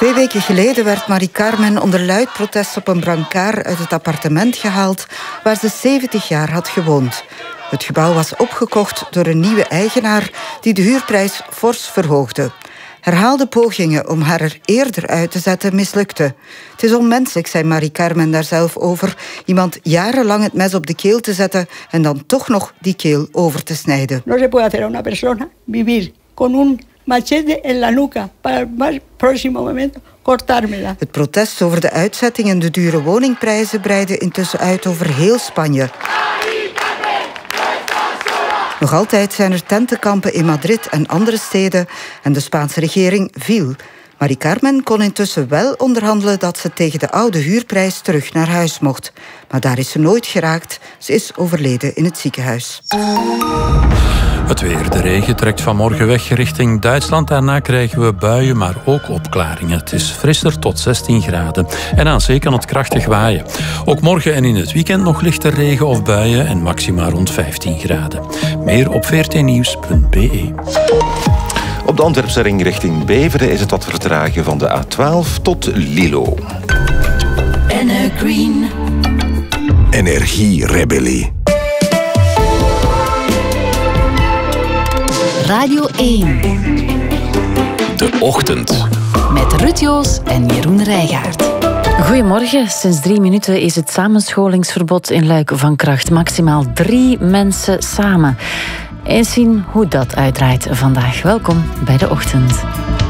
2 weken geleden werd Marie Carmen onder luid protest op een brancard uit het appartement gehaald waar ze 70 jaar had gewoond. Het gebouw was opgekocht door een nieuwe eigenaar die de huurprijs fors verhoogde. Herhaalde pogingen om haar er eerder uit te zetten mislukten. Het is onmenselijk, zei Marie Carmen daar zelf over, iemand jarenlang het mes op de keel te zetten en dan toch nog die keel over te snijden. No se puede hacer a una persona vivir con un machete en la nuca para el más próximo momento cortármela. Het protest over de uitzetting en de dure woningprijzen breidde intussen uit over heel Spanje. Nog altijd zijn er tentenkampen in Madrid en andere steden en de Spaanse regering viel. Marie Carmen kon intussen wel onderhandelen dat ze tegen de oude huurprijs terug naar huis mocht. Maar daar is ze nooit geraakt. Ze is overleden in het ziekenhuis. Het weer. De regen trekt vanmorgen weg richting Duitsland. Daarna krijgen we buien, maar ook opklaringen. Het is frisser tot 16 graden. En aan zee kan het krachtig waaien. Ook morgen en in het weekend nog lichte regen of buien en maxima rond 15 graden. Meer op vrtnieuws.be. Op de Antwerpse ring richting Beveren is het wat vertragen van de A12 tot Lilo. Green. Energierebellie. Radio 1. De Ochtend. Met Ruud Joos en Jeroen Rijgaard. Goedemorgen. Sinds 3 minuten is het samenscholingsverbod in Luik van kracht. Maximaal 3 mensen samen. Eens zien hoe dat uitdraait vandaag. Welkom bij De Ochtend.